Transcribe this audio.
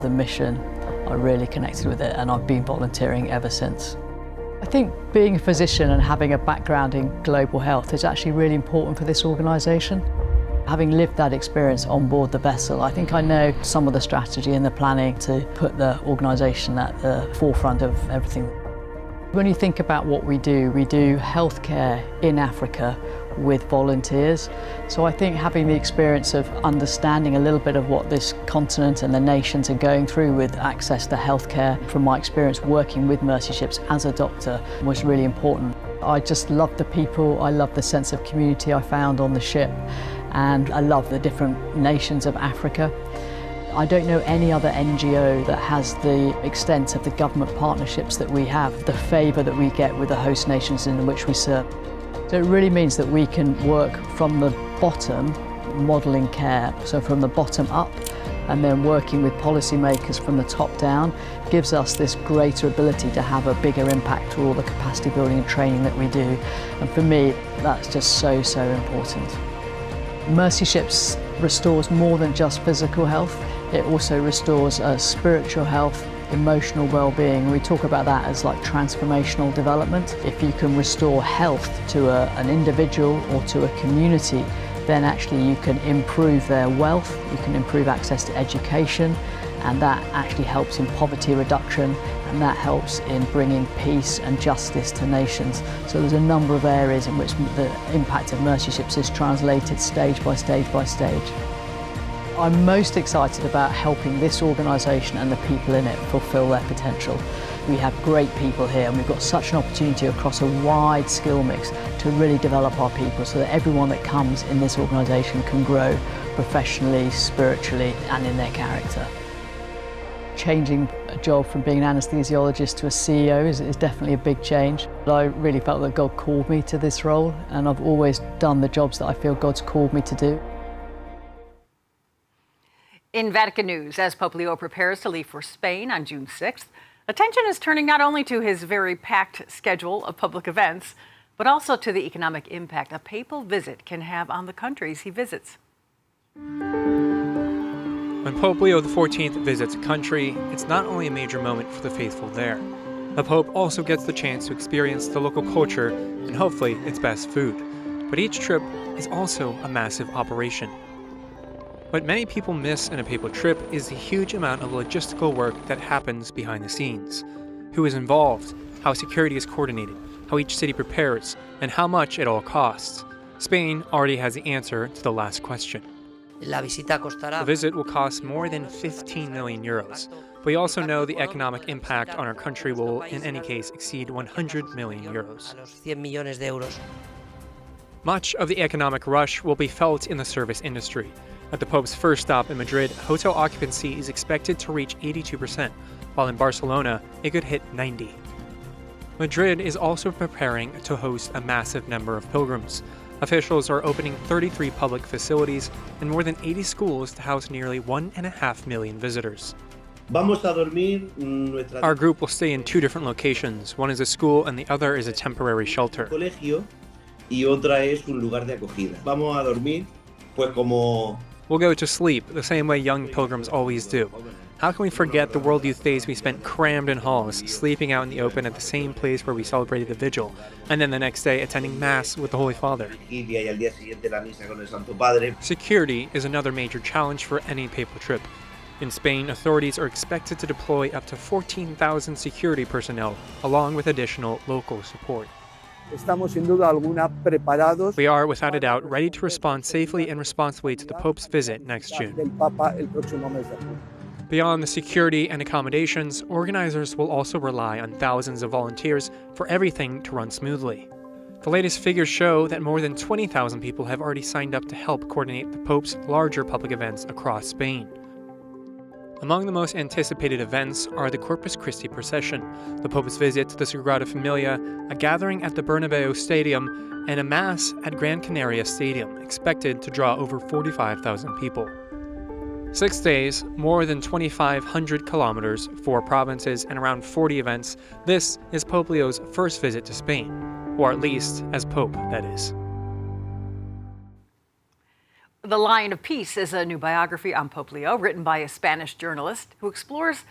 The mission, I really connected with it, and I've been volunteering ever since. I think being a physician and having a background in global health is actually really important for this organisation. Having lived that experience on board the vessel, I think I know some of the strategy and the planning to put the organisation at the forefront of everything. When you think about what we do healthcare in Africa with volunteers. So I think having the experience of understanding a little bit of what this continent and the nations are going through with access to healthcare, from my experience working with Mercy Ships as a doctor, was really important. I just love the people, I love the sense of community I found on the ship, and I love the different nations of Africa. I don't know any other NGO that has the extent of the government partnerships that we have, the favour that we get with the host nations in which we serve. So it really means that we can work from the bottom, modelling care, so from the bottom up, and then working with policymakers from the top down gives us this greater ability to have a bigger impact through all the capacity building and training that we do. And for me, that's just so important. Mercy Ships restores more than just physical health. It also restores spiritual health, emotional well-being. We talk about that as like transformational development. If you can restore health to an individual or to a community, then actually you can improve their wealth, you can improve access to education, and that actually helps in poverty reduction, and that helps in bringing peace and justice to nations. So there's a number of areas in which the impact of Mercy Ships is translated stage by stage by stage. I'm most excited about helping this organisation and the people in it fulfil their potential. We have great people here, and we've got such an opportunity across a wide skill mix to really develop our people so that everyone that comes in this organisation can grow professionally, spiritually and in their character. Changing a job from being an anaesthesiologist to a CEO is definitely a big change. I really felt that God called me to this role, and I've always done the jobs that I feel God's called me to do. In Vatican news, as Pope Leo prepares to leave for Spain on June 6th, attention is turning not only to his very packed schedule of public events, but also to the economic impact a papal visit can have on the countries he visits. When Pope Leo XIV visits a country, it's not only a major moment for the faithful there. The Pope also gets the chance to experience the local culture and hopefully its best food. But each trip is also a massive operation. What many people miss in a papal trip is the huge amount of logistical work that happens behind the scenes. Who is involved, how security is coordinated, how each city prepares, and how much it all costs. Spain already has the answer to the last question. The visit will cost more than 15 million euros. We also know the economic impact on our country will, in any case, exceed 100 million euros. Much of the economic rush will be felt in the service industry. At the Pope's first stop in Madrid, hotel occupancy is expected to reach 82%, while in Barcelona, it could hit 90%. Madrid is also preparing to host a massive number of pilgrims. Officials are opening 33 public facilities and more than 80 schools to house nearly 1.5 million visitors. Our group will stay in two different locations. One is a school and the other is a temporary shelter. We'll go to sleep the same way young pilgrims always do. How can we forget the World Youth Days we spent crammed in halls, sleeping out in the open at the same place where we celebrated the vigil, and then the next day attending Mass with the Holy Father? Security is another major challenge for any papal trip. In Spain, authorities are expected to deploy up to 14,000 security personnel, along with additional local support. We are, without a doubt, ready to respond safely and responsibly to the Pope's visit next June. Beyond the security and accommodations, organizers will also rely on thousands of volunteers for everything to run smoothly. The latest figures show that more than 20,000 people have already signed up to help coordinate the Pope's larger public events across Spain. Among the most anticipated events are the Corpus Christi procession, the Pope's visit to the Sagrada Familia, a gathering at the Bernabeu Stadium, and a Mass at Gran Canaria Stadium, expected to draw over 45,000 people. 6 days, more than 2,500 kilometers, 4 provinces, and around 40 events. This is Pope Leo's first visit to Spain, or at least as Pope, that is. The Lion of Peace is a new biography on Pope Leo written by a Spanish journalist who explores